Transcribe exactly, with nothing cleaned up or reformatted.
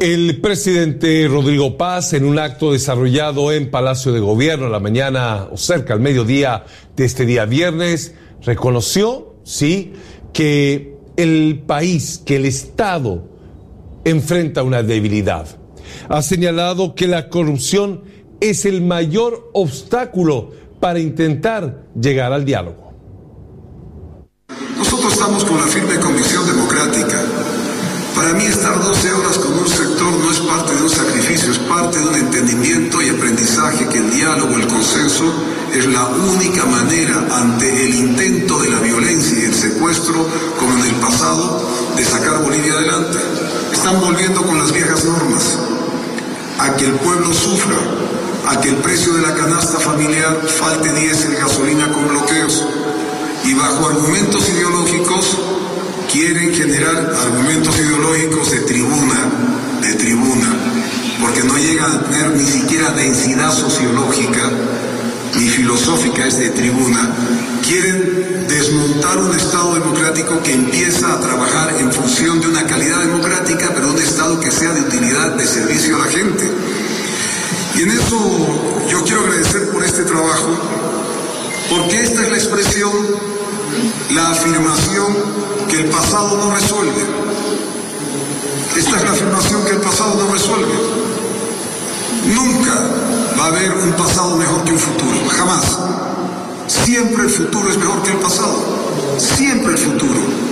El presidente Rodrigo Paz, en un acto desarrollado en Palacio de Gobierno a la mañana o cerca al mediodía de este día viernes, reconoció, sí, que el país, que el Estado enfrenta una debilidad. Ha señalado que la corrupción es el mayor obstáculo para intentar llegar al diálogo. Nosotros estamos con la firme convicción democrática. Para mí estar doce horas con un sector no es parte de un sacrificio, es parte de un entendimiento y aprendizaje que el diálogo, el consenso, es la única manera ante el intento de la violencia y el secuestro, como en el pasado, de sacar a Bolivia adelante. Están volviendo con las viejas normas, a que el pueblo sufra, a que el precio de la canasta familiar falte diésel, gasolina con bloqueos, y bajo argumentos ideológicos quieren generar argumentos ideológicos de tribuna, de tribuna, porque no llegan a tener ni siquiera densidad sociológica ni filosófica, es de tribuna. Quieren desmontar un Estado democrático que empieza a trabajar en función de una calidad democrática, pero un Estado que sea de utilidad, de servicio a la gente. Y en eso yo quiero agradecer por este trabajo, porque esta es la expresión, la afirmación que el pasado no resuelve. Esta es la afirmación que el pasado no resuelve. Nunca va a haber un pasado mejor que un futuro, jamás. Siempre el futuro es mejor que el pasado, siempre el futuro.